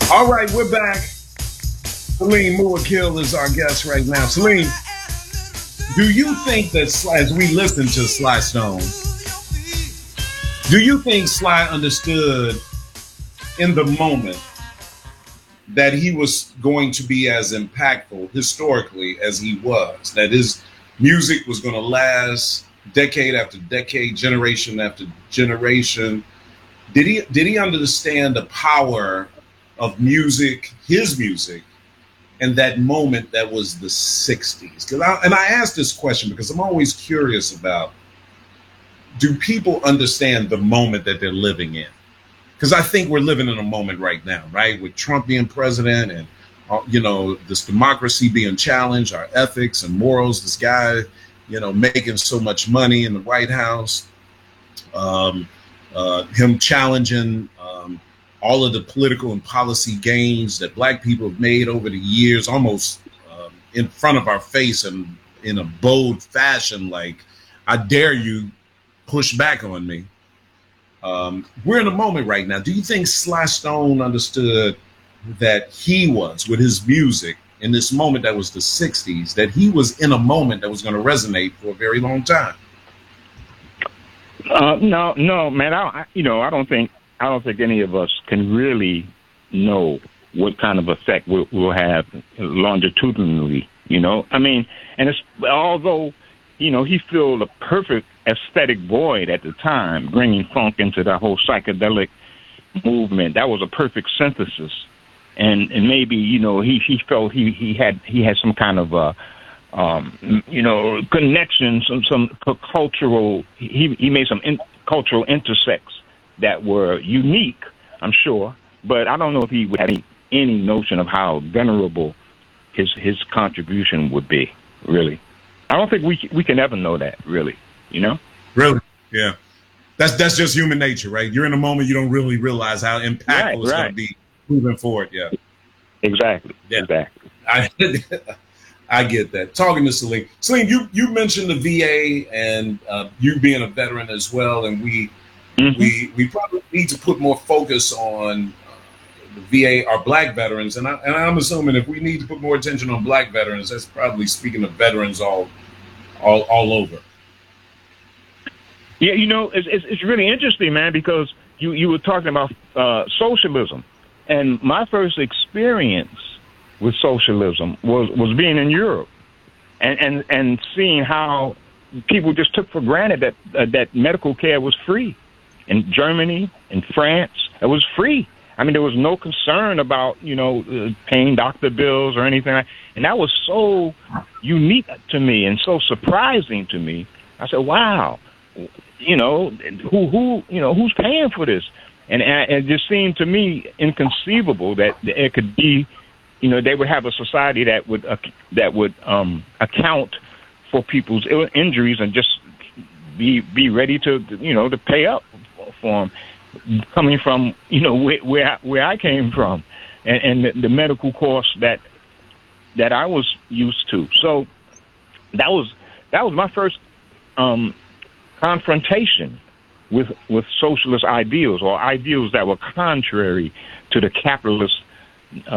All right, we're back. Salim Muakil is our guest right now. Salim, do you think that as we listen to Sly Stone, do you think Sly understood in the moment that he was going to be as impactful historically as he was? That his music was going to last decade after decade, generation after generation. Did he understand the power of music, his music, and that moment that was the '60s? I ask this question because I'm always curious about, do people understand the moment that they're living in? Because I think we're living in a moment right now, right, with Trump being president and this democracy being challenged, our ethics and morals. This guy, making so much money in the White House, him challenging all of the political and policy gains that Black people have made over the years, almost in front of our face and in a bold fashion, like, I dare you, push back on me. We're in a moment right now. Do you think Sly Stone understood that he was, with his music, in this moment that was the '60s, that he was in a moment that was going to resonate for a very long time? No, man. I don't think any of us can really know what kind of effect we'll have longitudinally. I mean, and although he filled a perfect aesthetic void at the time, bringing funk into that whole psychedelic movement. That was a perfect synthesis, and maybe he felt he had some kind of connection, some cultural. He made some cultural intersects that were unique, I'm sure, but I don't know if he would have any notion of how venerable his contribution would be. Really, I don't think we can ever know that. Really. Really? Yeah. That's just human nature, right? You're in a moment, you don't really realize how impactful it's going to be moving forward. Yeah. Exactly. Yeah. Exactly. I get that. Talking to Salim. Salim, you mentioned the VA and you being a veteran as well, and we probably need to put more focus on the VA, our Black veterans, and I'm assuming if we need to put more attention on Black veterans, that's probably speaking of veterans all over. Yeah, it's really interesting, man, because you were talking about socialism, and my first experience with socialism was being in Europe, and seeing how people just took for granted that medical care was free. In Germany, in France, it was free. I mean, there was no concern about paying doctor bills or anything, and that was so unique to me and so surprising to me. I said, "Wow." Who's paying for this? And it just seemed to me inconceivable that it could be, they would have a society that would account for people's injuries and just be ready to to pay up for them, coming from where I came from, and the medical course that I was used to. So that was my first confrontation with socialist ideals, or ideals that were contrary to the capitalist